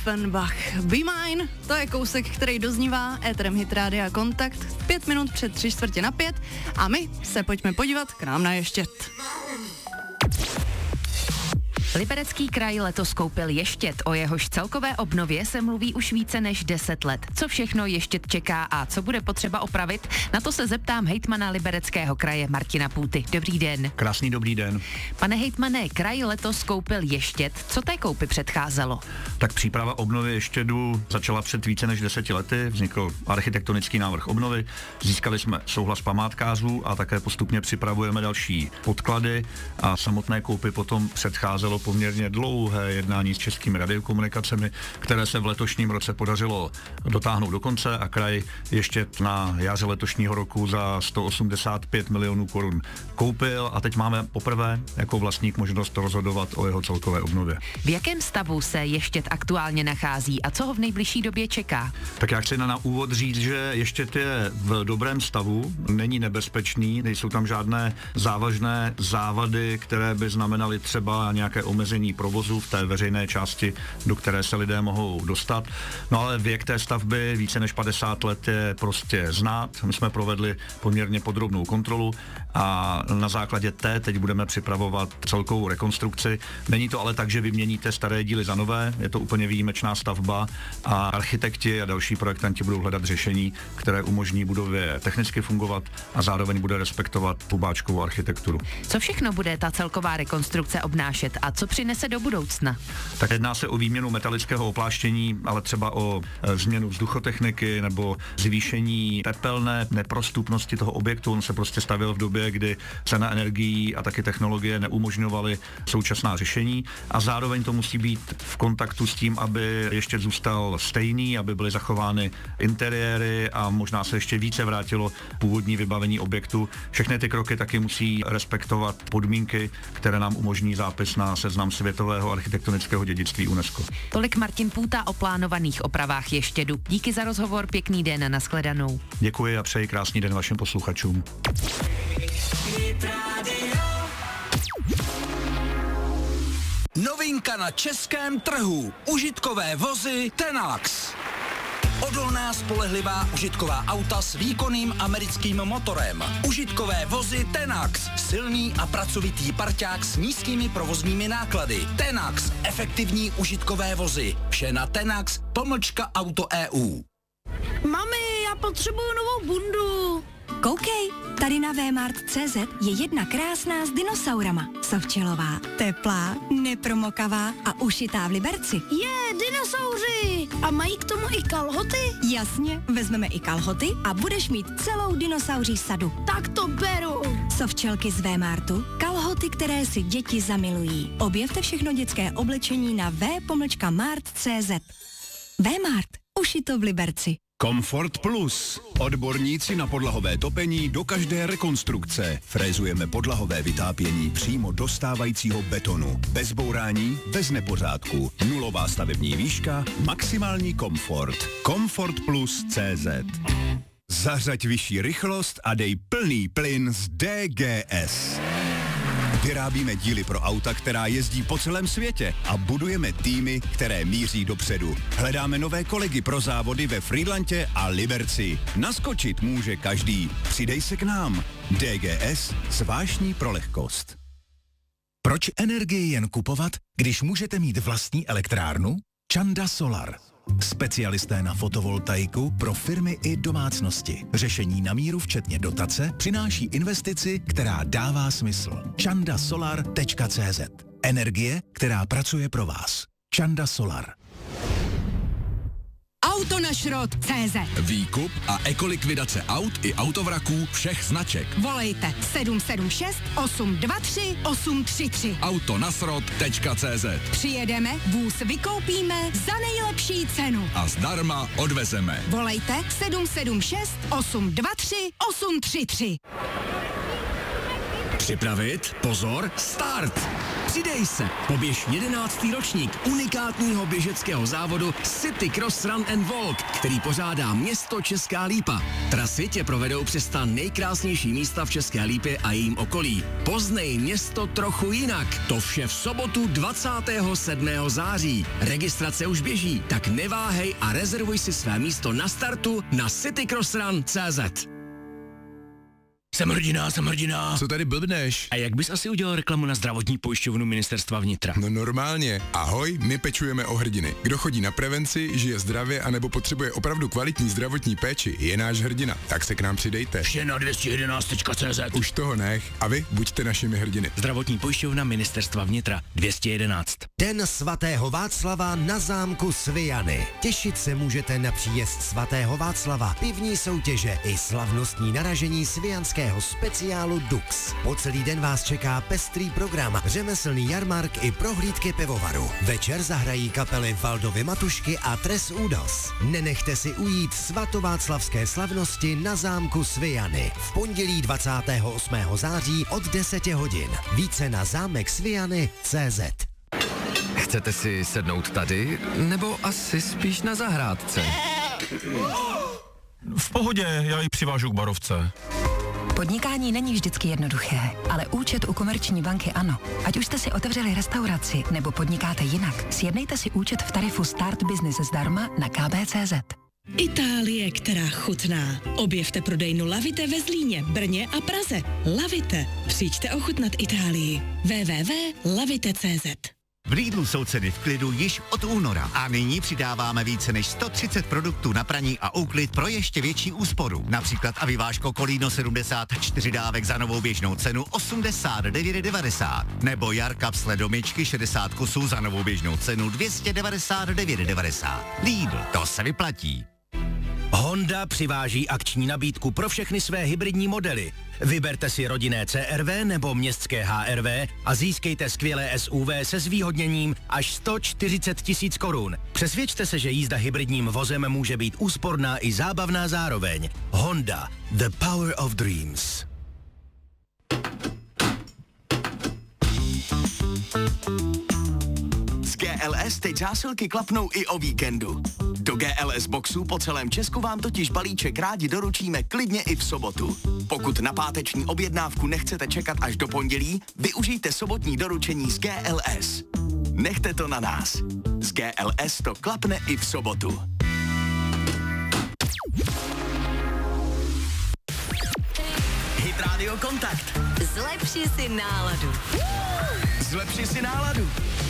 Offenbach. Be Mine, to je kousek, který doznívá éterem Hit Rádia Kontakt 5 minut před 3:45 a my se pojďme podívat k nám na Ještěd. Liberecký kraj letos koupil Ještěd, o jehož celkové obnově se mluví už více než 10 let. Co všechno Ještěd čeká a co bude potřeba opravit, na to se zeptám hejtmana Libereckého kraje Martina Půty. Dobrý den. Krásný dobrý den. Pane hejtmane, kraj letos koupil Ještěd. Co té koupi předcházelo? Tak příprava obnovy Ještědu začala před více než 10 lety, vznikl architektonický návrh obnovy, získali jsme souhlas památkářů a také postupně připravujeme další podklady a samotné koupi potom předcházelo poměrně dlouhé jednání s Českými radiokomunikacemi, které se v letošním roce podařilo dotáhnout do konce a kraj ještě na jaře letošního roku za 185 milionů korun koupil a teď máme poprvé jako vlastník možnost rozhodovat o jeho celkové obnově. V jakém stavu se Ještěd aktuálně nachází a co ho v nejbližší době čeká? Tak já chci na úvod říct, že Ještěd je v dobrém stavu, není nebezpečný, nejsou tam žádné závažné závady, které by znamenaly třeba nějaké omezení provozu v té veřejné části, do které se lidé mohou dostat. No ale věk té stavby více než 50 let je prostě znát. My jsme provedli poměrně podrobnou kontrolu a na základě té teď budeme připravovat celkovou rekonstrukci. Není to ale tak, že vyměníte staré díly za nové, je to úplně výjimečná stavba a architekti a další projektanti budou hledat řešení, které umožní budově technicky fungovat a zároveň bude respektovat pubáčkovou architekturu. Co všechno bude ta celková rekonstrukce obnášet a co přinese do budoucna? Tak jedná se o výměnu metalického opláštění, ale třeba o změnu vzduchotechniky nebo zvýšení tepelné neprostupnosti toho objektu. On se prostě stavěl v době, kdy cena energií a taky technologie neumožňovaly současná řešení a zároveň to musí být v kontaktu s tím, aby ještě zůstal stejný, aby byly zachovány interiéry a možná se ještě více vrátilo původní vybavení objektu. Všechny ty kroky taky musí respektovat podmínky, které nám umožní zápis na seznam světového architektonického dědictví UNESCO. Tolik Martin Půta o plánovaných opravách Ještědu. Díky za rozhovor, pěkný den a nashledanou. Děkuji a přeji krásný den vašim posluchačům. Novinka na českém trhu. Užitkové vozy Tenax. Odolná, spolehlivá užitková auta s výkonným americkým motorem. Užitkové vozy Tenax. Silný a pracovitý parťák s nízkými provozními náklady. Tenax. Efektivní užitkové vozy. Vše na Tenax.auto.eu. Mami, já potřebuju novou bundu. Koukej, tady na Vmart.cz je jedna krásná s dinosaurama. Sovčilová, teplá, nepromokavá a ušitá v Liberci. Dinosauři! A mají k tomu i kalhoty? Jasně, vezmeme i kalhoty a budeš mít celou dinosauří sadu. Tak to beru. Sovčelky z Vmartu, kalhoty, které si děti zamilují. Objevte všechno dětské oblečení na v.mart.cz. Vmart, ušito v Liberci. Comfort Plus. Odborníci na podlahové topení do každé rekonstrukce. Frézujeme podlahové vytápění přímo do stávajícího betonu. Bez bourání, bez nepořádku. Nulová stavební výška, maximální komfort. Comfort Plus CZ. Zařaď vyšší rychlost a dej plný plyn z DGS. Vyrábíme díly pro auta, která jezdí po celém světě a budujeme týmy, které míří dopředu. Hledáme nové kolegy pro závody ve Frýdlantě a Liberci. Naskočit může každý. Přidej se k nám. DGS – zvláštní pro lehkost. Proč energii jen kupovat, když můžete mít vlastní elektrárnu? Čanda Solar. Specialisté na fotovoltaiku pro firmy i domácnosti. Řešení na míru včetně dotace přináší investici, která dává smysl. chandasolar.cz. Energie, která pracuje pro vás. Čanda Solar. Auto na šrot CZ. Výkup a ekolikvidace aut i autovraků všech značek. Volejte 776 823 833. Autonasrot.cz. Přijedeme, vůz vykoupíme za nejlepší cenu. A zdarma odvezeme. Volejte 776 823 833. Připravit, pozor, start! Přidej se, poběž 11. ročník unikátního běžeckého závodu City Cross Run and Walk, který pořádá město Česká Lípa. Trasy tě provedou přes ta nejkrásnější místa v České Lípě a jejím okolí. Poznej město trochu jinak. To vše v sobotu 27. září. Registrace už běží, tak neváhej a rezervuj si své místo na startu na citycrossrun.cz. Jsem hrdina. Co tady blbneš? A jak bys asi udělal reklamu na zdravotní pojišťovnu Ministerstva vnitra? No normálně. Ahoj, my pečujeme o hrdiny. Kdo chodí na prevenci, žije zdravě anebo potřebuje opravdu kvalitní zdravotní péči, je náš hrdina. Tak se k nám přidejte. Vše na 211.cz. Už toho nech. A vy buďte našimi hrdiny. Zdravotní pojišťovna Ministerstva vnitra 211. Den svatého Václava na zámku Svijany. Těšit se můžete na příjezd svatého Václava, pivní soutěže i slavnostní naražení svijanského speciálu Dux. Po celý den vás čeká pestrý program, řemeslný jarmark i prohlídky pivovaru. Večer zahrají kapely Valdovy Matušky a Tres Udos. Nenechte si ujít svatováclavské slavnosti na zámku Svijany. V pondělí 28. září od 10 hodin. Více na zámeksvijany.cz. Chcete si sednout tady, nebo asi spíš na zahrádce? V pohodě, já ji přivážu k barovce. Podnikání není vždycky jednoduché, ale účet u Komerční banky ano. Ať už jste si otevřeli restauraci nebo podnikáte jinak, sjednejte si účet v tarifu Start Business zdarma na kb.cz. Itálie, která chutná. Objevte prodejnu Lavite ve Zlíně, Brně a Praze. Lavite. Přijďte ochutnat Itálii. www.lavite.cz. V Lidlu jsou ceny v klidu již od února a nyní přidáváme více než 130 produktů na praní a úklid pro ještě větší úsporu. Například aviváško Kolíno 74 dávek za novou běžnou cenu 89,90 nebo Jarkap sledomičky 60 kusů za novou běžnou cenu 299,90. Lidl, to se vyplatí. Honda přiváží akční nabídku pro všechny své hybridní modely. Vyberte si rodinné CR-V nebo městské HR-V a získejte skvělé SUV se zvýhodněním až 140 000 korun. Přesvědčte se, že jízda hybridním vozem může být úsporná i zábavná zároveň. Honda, the power of dreams. Z GLS teď zásilky klapnou i o víkendu. Do GLS boxu po celém Česku vám totiž balíček rádi doručíme klidně i v sobotu. Pokud na páteční objednávku nechcete čekat až do pondělí, využijte sobotní doručení z GLS. Nechte to na nás. Z GLS to klapne i v sobotu. Hit Radio Kontakt. Zlepši si náladu. Zlepši si náladu.